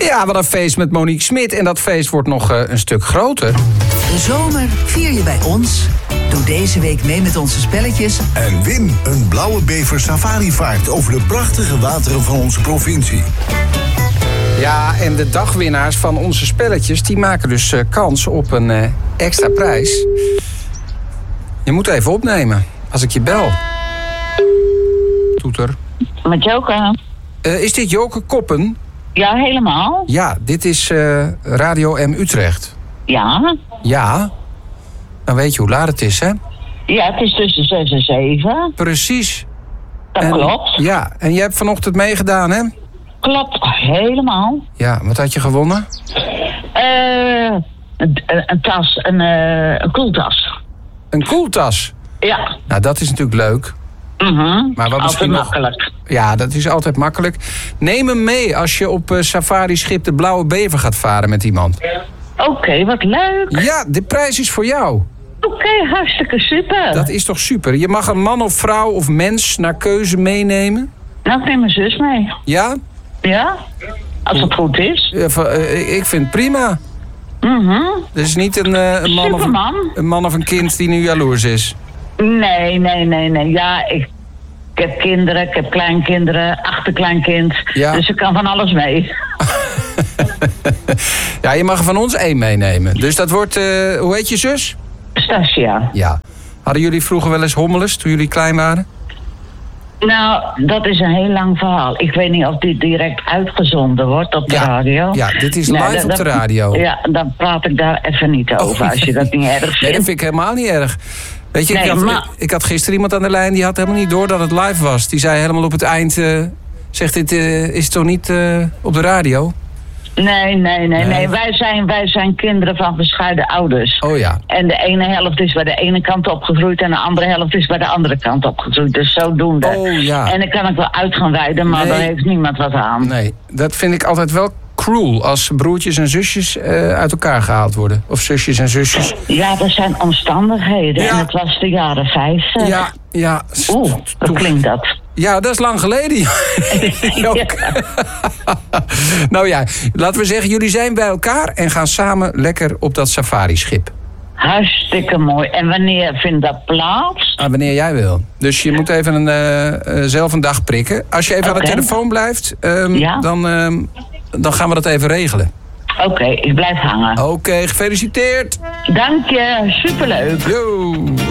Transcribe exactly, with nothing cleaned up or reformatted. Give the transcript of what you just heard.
Ja, we hadden een feest met Monique Smit en dat feest wordt nog uh, een stuk groter. De zomer vier je bij ons. Doe deze week mee met onze spelletjes. En win een blauwe bever safarivaart over de prachtige wateren van onze provincie. Ja, en de dagwinnaars van onze spelletjes, die maken dus uh, kans op een uh, extra prijs. Je moet even opnemen, als ik je bel. Toeter. Met Joke. Uh, is dit Joke Koppen? Ja, helemaal. Ja, dit is uh, Radio M Utrecht. Ja. Ja. Dan weet je hoe laat het is, hè? Ja, het is tussen zes en zeven. Precies. Dat en, klopt. Ja, en je hebt vanochtend meegedaan, hè? Klopt, helemaal. Ja, wat had je gewonnen? Uh, een, een tas, een, uh, een koeltas. Een koeltas? Ja. Nou, dat is natuurlijk leuk. Mm-hmm. Maar wat altijd misschien nog... makkelijk. Ja, dat is altijd makkelijk. Neem hem mee als je op uh, safari-schip de Blauwe Bever gaat varen met iemand. Oké, okay, wat leuk. Ja, de prijs is voor jou. Oké, okay, hartstikke super. Dat is toch super? Je mag een man of vrouw of mens naar keuze meenemen? Nou, ik neem mijn zus mee. Ja? Ja, als het goed is. Ja, ik vind het prima. Mm-hmm. Er is niet een, een, man of een, een man of een kind die nu jaloers is. Nee, nee, nee, nee. Ja, ik, ik heb kinderen, ik heb kleinkinderen, achterkleinkind. Ja. Dus ik kan van alles mee. Ja, je mag er van ons één meenemen. Dus dat wordt, uh, hoe heet je zus? Stasia. Ja. Hadden jullie vroeger wel eens hommeles toen jullie klein waren? Nou, dat is een heel lang verhaal. Ik weet niet of dit direct uitgezonden wordt op de ja, radio. Ja, dit is live nee, dat, op de radio. Ja, dan praat ik daar even niet over, oh, als je dat niet erg vindt. Nee, dat vind ik helemaal niet erg. Weet je, nee, ik, had, maar... ik had gisteren iemand aan de lijn die had helemaal niet door dat het live was. Die zei helemaal op het eind, uh, zegt dit uh, is toch niet uh, op de radio? Nee, nee, nee, nee. Wij zijn, wij zijn kinderen van verscheiden ouders. Oh ja. En de ene helft is bij de ene kant opgegroeid en de andere helft is bij de andere kant opgegroeid. Dus zodoende. Oh ja. En dan kan ik wel uit gaan wijden, maar nee. Daar heeft niemand wat aan. Nee, dat vind ik altijd wel cruel als broertjes en zusjes uh, uit elkaar gehaald worden. Of zusjes en zusjes. Ja, dat zijn omstandigheden. Ja. En het was de jaren vijftig. Ja, ja. Oeh, hoe klinkt dat? Ja, dat is lang geleden. Ja. Nou ja, laten we zeggen, jullie zijn bij elkaar en gaan samen lekker op dat safari-schip. Hartstikke mooi. En wanneer vindt dat plaats? Ah, wanneer jij wil. Dus je moet even een, uh, uh, zelf een dag prikken. Als je even okay. aan de telefoon blijft, um, ja? dan, um, dan gaan we dat even regelen. Oké, okay, ik blijf hangen. Oké, okay, gefeliciteerd. Dank je, superleuk. Yo.